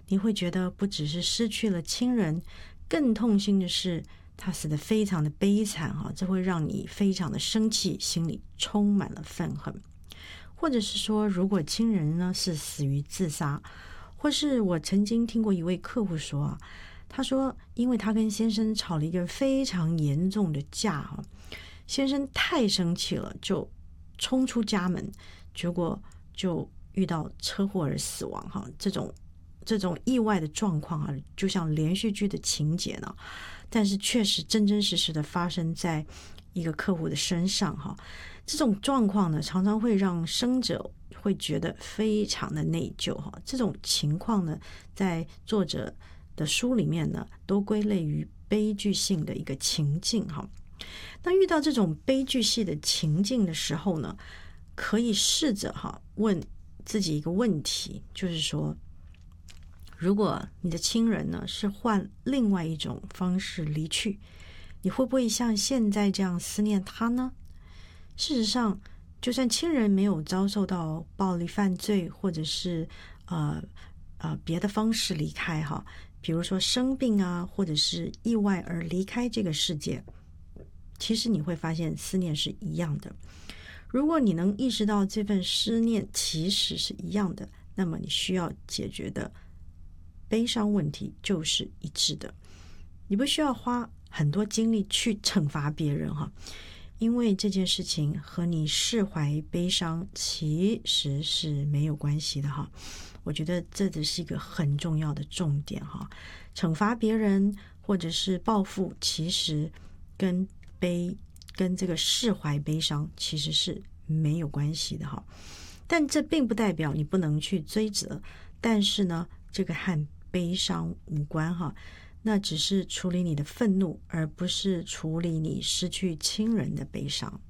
你会觉得不只是失去了亲人，更痛心的是他死得非常的悲惨这会让你非常的生气，心里充满了愤恨。或者是说，如果亲人呢是死于自杀，或是我曾经听过一位客户说他说因为他跟先生吵了一个非常严重的架先生太生气了，就冲出家门，结果就遇到车祸而死亡这种意外的状况就像连续剧的情节呢，但是确实真真实实的发生在一个客户的身上这种状况呢，常常会让生者会觉得非常的内疚这种情况呢，在作者的书里面呢，都归类于悲剧性的一个情境那遇到这种悲剧性的情境的时候呢，可以试着问自己一个问题，就是说，如果你的亲人呢是换另外一种方式离去，你会不会像现在这样思念他呢？事实上，就算亲人没有遭受到暴力犯罪，或者是别的方式离开比如说生病或者是意外而离开这个世界，其实你会发现思念是一样的。如果你能意识到这份思念其实是一样的，那么你需要解决的悲伤问题就是一致的。你不需要花很多精力去惩罚别人因为这件事情和你释怀悲伤其实是没有关系的我觉得这只是一个很重要的重点惩罚别人或者是报复，其实跟这个释怀悲伤其实是没有关系的但这并不代表你不能去追责，但是呢，这个和悲伤无关那只是处理你的愤怒，而不是处理你失去亲人的悲伤。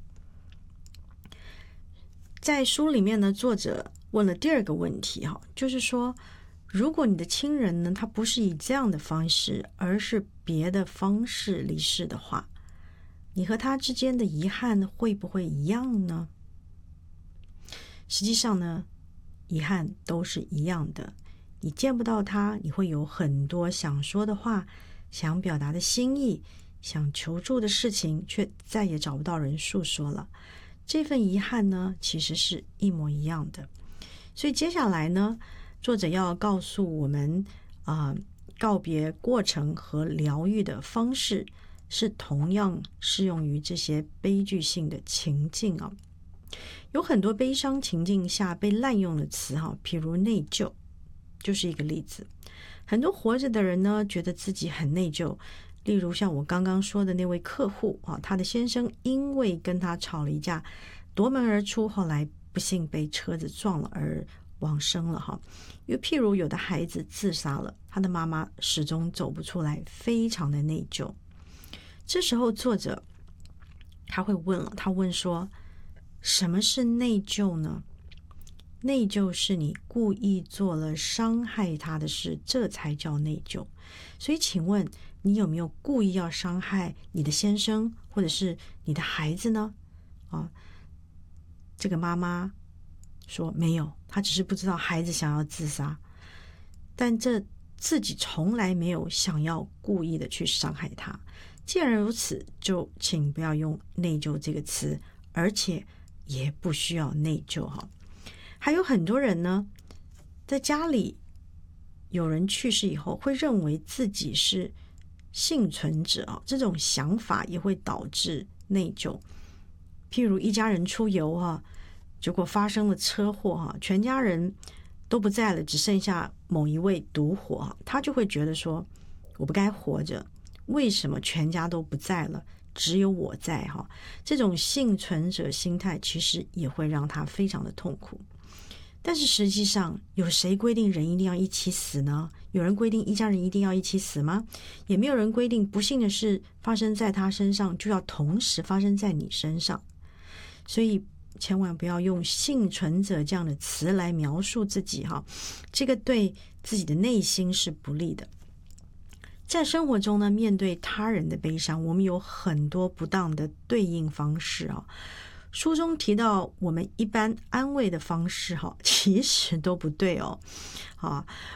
在书里面呢，作者问了第二个问题就是说，如果你的亲人呢，他不是以这样的方式，而是别的方式离世的话，你和他之间的遗憾会不会一样呢？实际上呢，遗憾都是一样的。你见不到他，你会有很多想说的话，想表达的心意，想求助的事情，却再也找不到人诉说了。这份遗憾呢，其实是一模一样的。所以接下来呢，作者要告诉我们告别过程和疗愈的方式是同样适用于这些悲剧性的情境有很多悲伤情境下被滥用的词譬如内疚就是一个例子。很多活着的人呢，觉得自己很内疚，例如像我刚刚说的那位客户他的先生因为跟他吵了一架，夺门而出，后来不幸被车子撞了而往生了又譬如有的孩子自杀了，他的妈妈始终走不出来，非常的内疚。这时候作者他问说，什么是内疚呢？内疚是你故意做了伤害他的事，这才叫内疚。所以请问你有没有故意要伤害你的先生或者是你的孩子呢？这个妈妈说没有，她只是不知道孩子想要自杀，但这自己从来没有想要故意的去伤害他。既然如此，就请不要用内疚这个词，而且也不需要内疚还有很多人呢，在家里有人去世以后，会认为自己是幸存者这种想法也会导致内疚。譬如一家人出游结果发生了车祸全家人都不在了，只剩下某一位独活他就会觉得说，我不该活着，为什么全家都不在了，只有我在这种幸存者心态其实也会让他非常的痛苦。但是实际上，有谁规定人一定要一起死呢？有人规定一家人一定要一起死吗？也没有人规定不幸的事发生在他身上就要同时发生在你身上。所以千万不要用幸存者这样的词来描述自己这个对自己的内心是不利的。在生活中呢，面对他人的悲伤，我们有很多不当的对应方式书中提到我们一般安慰的方式其实都不对